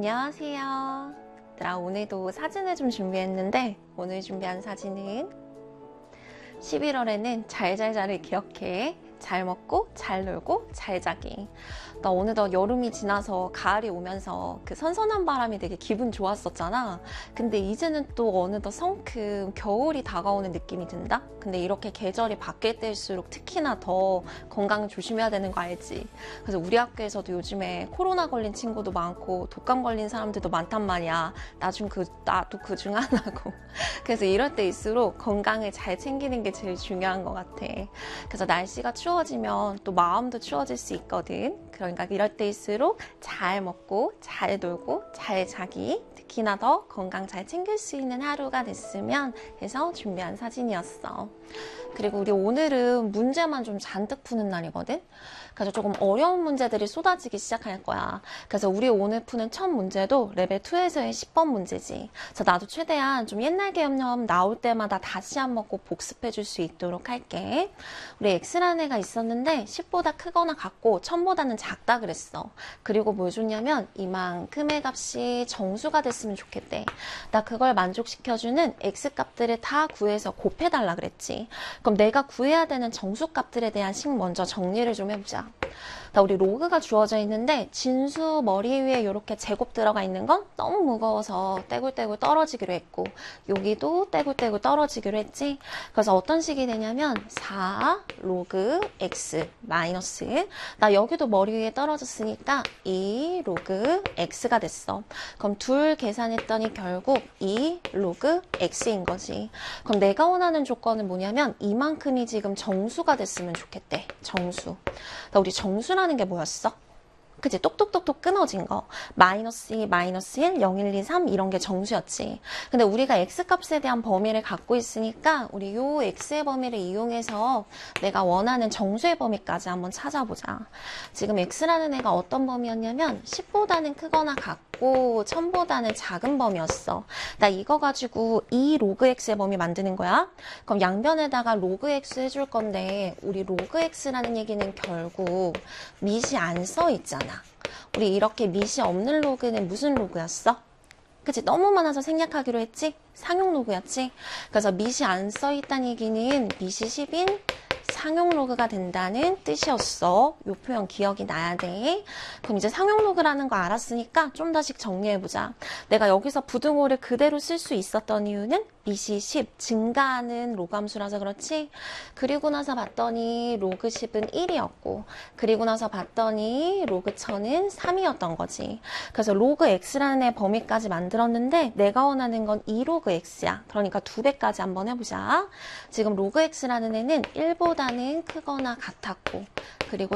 안녕하세요. 얘들아, 오늘도 사진을 좀 준비했는데 오늘 준비한 사진은 11월에는 잘잘잘을 기억해. 잘 먹고 잘 놀고 잘 자기. 나 어느덧 여름이 지나서 가을이 오면서 그 선선한 바람이 되게 기분 좋았었잖아. 근데 이제는 또 어느덧 성큼 겨울이 다가오는 느낌이 든다? 근데 이렇게 계절이 바뀔 때일수록 특히나 더 건강 조심해야 되는 거 알지? 그래서 우리 학교에서도 요즘에 코로나 걸린 친구도 많고 독감 걸린 사람들도 많단 말이야. 나도 그중 하나고. 그래서 이럴 때일수록 건강을 잘 챙기는 게 제일 중요한 것 같아. 그래서 날씨가 추워지면 또 마음도 추워질 수 있거든. 그러니까 이럴 때일수록 잘 먹고 잘 놀고 잘 자기, 특히나 더 건강 잘 챙길 수 있는 하루가 됐으면 해서 준비한 사진이었어. 그리고 우리 오늘은 문제만 좀 잔뜩 푸는 날이거든. 그래서 조금 어려운 문제들이 쏟아지기 시작할 거야. 그래서 우리 오늘 푸는 첫 문제도 레벨 2에서의 10번 문제지. 그래서 나도 최대한 좀 옛날 개념 나올 때마다 다시 한번 꼭 복습해 줄 수 있도록 할게. 우리 X라는 애가 있었는데 10보다 크거나 같고 1000보다는 작다 그랬어. 그리고 뭘 줬냐면 이만큼의 값이 정수가 됐으면 좋겠대. 나 그걸 만족시켜주는 X 값들을 다 구해서 곱해달라 그랬지. 그럼 내가 구해야 되는 정수 값들에 대한 식 먼저 정리를 좀 해보자. 우리 로그가 주어져 있는데 진수 머리 위에 이렇게 제곱 들어가 있는 건 너무 무거워서 떼굴떼굴 떨어지기로 했고, 여기도 떼굴떼굴 떨어지기로 했지. 그래서 어떤 식이 되냐면 4 로그 x 마이너스, 나 여기도 머리 위에 떨어졌으니까 2 로그 x가 됐어. 그럼 둘 계산했더니 결국 2 로그 x인 거지. 그럼 내가 원하는 조건은 뭐냐면 이만큼이 지금 정수가 됐으면 좋겠대. 정수. 우리 정수라는 게 뭐였어? 그치? 똑똑똑똑 끊어진 거. 마이너스 2, 마이너스 1, 0, 1, 2, 3 이런 게 정수였지. 근데 우리가 x값에 대한 범위를 갖고 있으니까 우리 요 x의 범위를 이용해서 내가 원하는 정수의 범위까지 한번 찾아보자. 지금 x라는 애가 어떤 범위였냐면 10보다는 크거나 같고 1000보다는 작은 범위였어. 나 이거 가지고 2 로그 x의 범위 만드는 거야. 그럼 양변에다가 로그 x 해줄 건데 우리 로그 x라는 얘기는 결국 밑이 안 써 있잖아. 우리 이렇게 밑이 없는 로그는 무슨 로그였어? 그치? 너무 많아서 생략하기로 했지? 상용 로그였지? 그래서 밑이 안 써 있다는 얘기는 밑이 10인 상용 로그가 된다는 뜻이었어. 이 표현 기억이 나야 돼. 그럼 이제 상용 로그라는 거 알았으니까 좀 더씩 정리해보자. 내가 여기서 부등호를 그대로 쓸 수 있었던 이유는 밑이 10 증가하는 로그함수라서 그렇지. 그리고 나서 봤더니 로그 10은 1이었고, 그리고 나서 봤더니 로그 1000은 3이었던 거지. 그래서 로그 x라는 애 범위까지 만들었는데 내가 원하는 건 2로그 x야. 그러니까 2배까지 한번 해보자. 지금 로그 x라는 애는 1보다는 크거나 같았고, 그리고